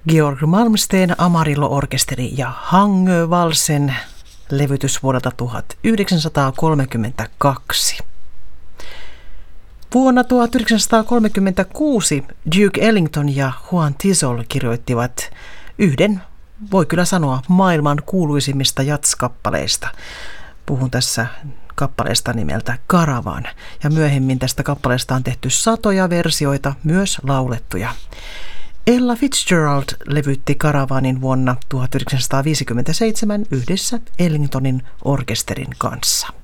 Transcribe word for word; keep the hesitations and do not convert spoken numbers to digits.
Georg Malmsteen Amarillo-orkesteri ja Hangö Valsen levytys vuodelta tuhatyhdeksänsataakolmekymmentäkaksi. Vuonna tuhatyhdeksänsataakolmekymmentäkuusi Duke Ellington ja Juan Tisol kirjoittivat yhden, voi kyllä sanoa, maailman kuuluisimmista jazz-kappaleista. Puhun tässä kappaleesta nimeltä Caravan, ja myöhemmin tästä kappaleesta on tehty satoja versioita, myös laulettuja. Ella Fitzgerald levytti Caravanin vuonna tuhatyhdeksänsataaviisikymmentäseitsemän yhdessä Ellingtonin orkesterin kanssa.